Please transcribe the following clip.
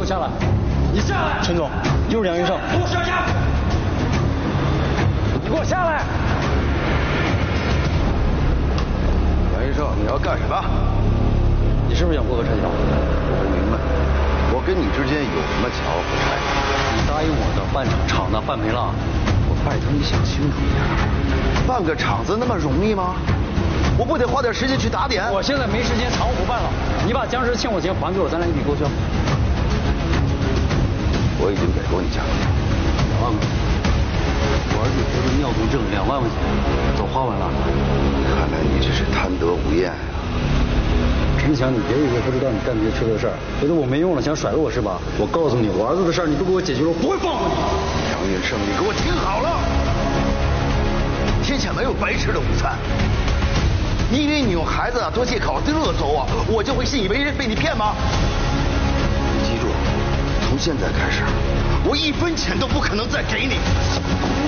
部下来。你下来！陈总，又是梁云胜。给我上下！你给我下来！ 梁云胜，你要干什么？ 你是不是想过河拆桥？ 我不明白，我跟你之间有什么桥可拆？ 你答应我的办厂子办没了， 我拜托你想清楚一点，办个厂子那么容易吗？我不得花点时间去打点？ 我现在没时间厂务不办了，你把僵尸欠我钱还给我，咱俩一笔勾销。 我已经给过你价格 2万块钱，我儿子得了尿毒症2万块钱，都花完了。 看来你这是贪得无厌呀。 陈强，你别以为不知道你干这些缺德事儿，觉得我没用了，想甩了我是吧？我告诉你，我儿子的事儿你不给我解决了，我不会放过你。 梁云胜，你给我听好了，天下没有白吃的午餐。你以为你用孩子做借口得走啊，我就会信以为真被你骗吗？你记住，从现在开始，我1分钱都不可能再给你。